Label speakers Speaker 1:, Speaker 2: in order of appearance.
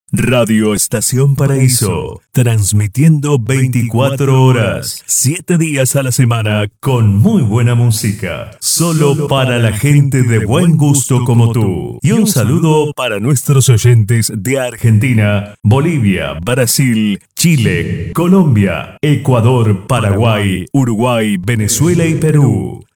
Speaker 1: Radio Estación Paraíso, transmitiendo 24 horas, 7 días a la semana, con muy buena música, solo para la gente de buen gusto como tú. Y un saludo para nuestros oyentes de Argentina, Bolivia, Brasil, Chile, Colombia, Ecuador, Paraguay, Uruguay, Venezuela y Perú.